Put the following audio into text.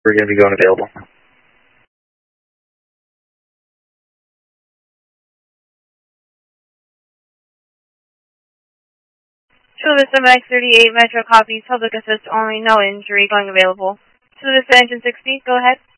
We're going to be going available. Chula Vista Medic 38, Metro copies, public assist only, no injury, going available. Chula Vista Engine 60, go ahead.